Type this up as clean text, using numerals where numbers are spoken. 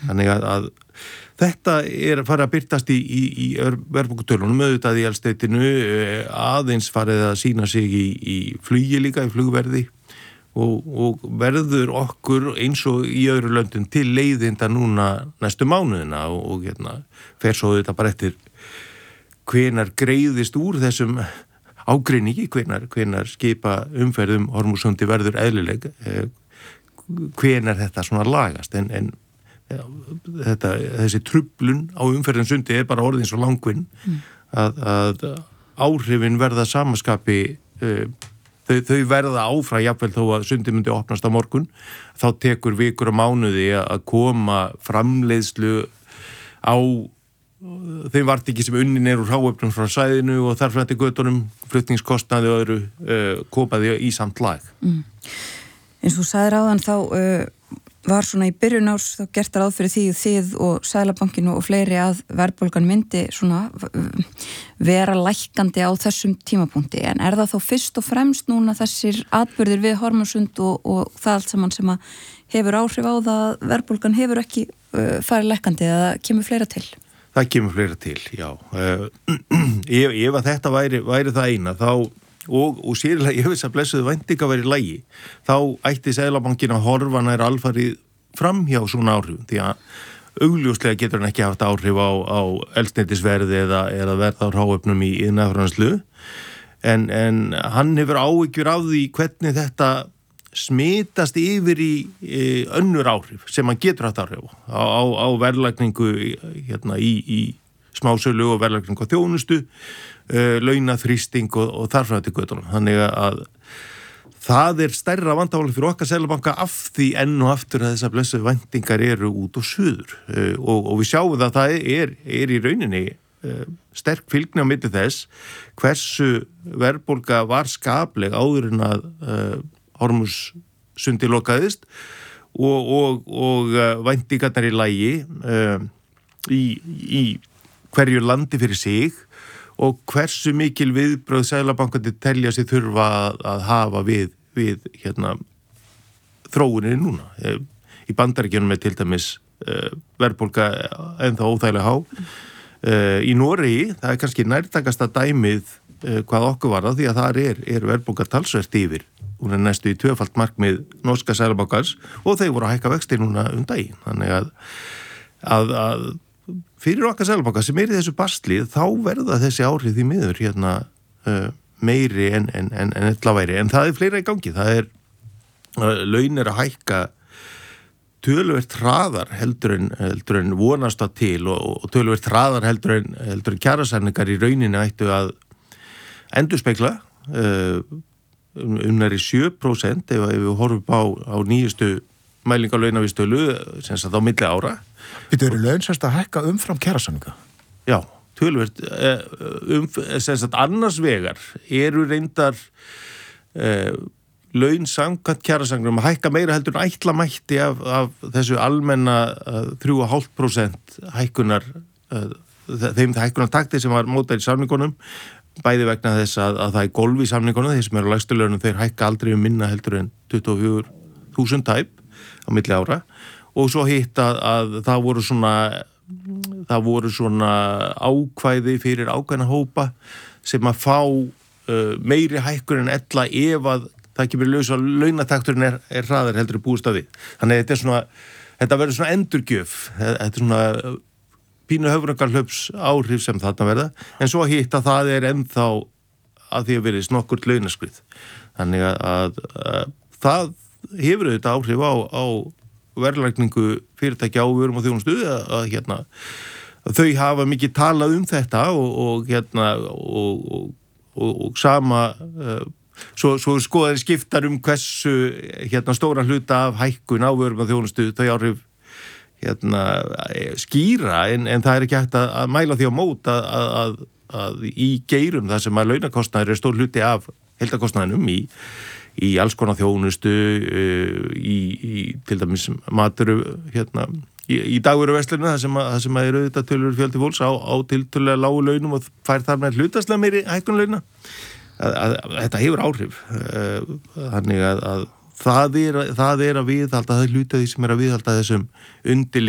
Þannig að þetta farið að birtast í verðbólgutölunum, auðvitað í eldsneytinu, aðeins farið að sýna sig í flugi líka, í flugverði og verður okkur eins og í öðru löndum til leiðinda núna næstu mánuðina og fer svo þetta bara eftir hvenar greiðist úr þessum ágreiningi, hvenar skipa umferðum Hormússundi verður eðlileg, hvenar þetta svona lagast en þessi truflun á umferðinsundi bara orðin svo langvinn að áhrifin verða samaskapi, þau verða áfram jafnvel þó að sundi myndi opnast á morgun, þá tekur vikur og mánuði að koma framleiðslu á þeim vartingi sem unnin úr hráefnum frá sæðinu og þar frætti göttunum, flutningskostnaði og öðru kopaði í samt lag. Eins og þú sagðir áðan þá var svona í byrjun árs þá gert ráð fyrir því þið og Seðlabankinn og fleiri að verðbólgan myndi svona vera lækkandi á þessum tímapunkti, en það þá fyrst og fremst núna þessir atburðir við Hormússund og það allt saman sem að hefur áhrif á það að verðbólgan hefur ekki farið lækkandi eða kemur fleira til? Það kemur fleira til, já. Ef að þetta væri það eina, þá, og sérlega ef þess að blessuðu væntinga væri lægi, þá ætti Seðlabankinn að horfa nær alfarið fram hjá svona áhrifum, því að augljóslega getur hann ekki haft áhrif á eldsneytisverði eða verð á hráefnum í iðnaðarframleiðslu, en hann hefur áhyggjur af því hvernig þetta smitast yfir í önnur áhrif sem hann getur haft áhrif á verðlagningu í smásölu og verðlagningu á þjónustu, launaþrýsting og þarfræði til göttunum. Þannig að það stærra vandamáli fyrir okkar Seðlabanka af því enn og aftur að þessar blessuðu væntingar eru út og suður og við sjáum að það er í rauninni sterk fylgni á milli þess hversu verðbólga var skapleg áður en að Hormússundi lokaðist og væntingarnar í lagi í hverju landi fyrir sig og hversu mikil viðbrögð Seðlabankandi telja sig þurfa að hafa við þróuninni núna. Í Bandaríkjunum til dæmis verðbólga ennþá óþægilega há. Í Noregi, það kannski nærtækasta dæmið hvað okkur var það, því að þar er verðbólga talsvert yfir. Hún næstu í tvöfalt markmið norska Seðlabankans og þeir voru að hækka vexti núna daginn. Þannig að fyrir okkar Seðlabanka sem í þessu basli, þá verða þessi áhrif því miður meiri en ella væri. En það fleira í gangi. Laun að hækka töluvert hraðar heldur en vonast að til og töluvert hraðar heldur en kjarasamningar í rauninni ættu að endurspegla nærri 7% ef við horfum á nýjustu mælingalaunavístölu sem sagt á milli ára. Þetta eru laun semst að hækka umfram kjarasamninga? Já, töluvert sem sagt annars vegar eru reyndar laun samkvæmt kjarasamningum að hækka meira heldur en ætla mætti af þessu almenna 3,5% hækkunar þeim hækkunartakti sem var mótað í samningunum, bæði vegna þess að það golf í samningunum, þeir sem eru á lægstu launum, þeir hækka aldrei minna heldur en 24.000 tæp á milli ára og svo hitt að það voru svona ákvæði fyrir ákveðna hópa sem að fá meiri hækkun en ella ef að það kemur ljós að launatakturinn er hraðar heldur en búist að við. Þannig að þetta verður svona endurgjöf, þetta er svona pínu höfrungarhlaups áhrif sem þarna verða, en svo hitt að það er ennþá að því að verið nokkurt launaskrið. Þannig að það hefur auðvitað áhrif á verðlagningu fyrirtækja á vörum og þjónustu að þau hafa mikið talað þetta og sama svo skoðin skiptar hversu stóran hluta af hækkun á vörum og þjónustu þau áhrif skýra en það er ekki hægt að mæla því á mót að í geirum þar sem að launakostnaður stór hluti af heildarkostnaðinum í alls konar þjónustu í til dæmis matur í dagvöruverslunum það sem að eru auðvitað tölur fjöldi fólks á tiltölulega lágu launum og fær þar með hlutastlega meiri hækkun launa að þetta hefur áhrif þannig að það er að viðhalda það hluta því sem er að viðhalda þessum undirliggjandi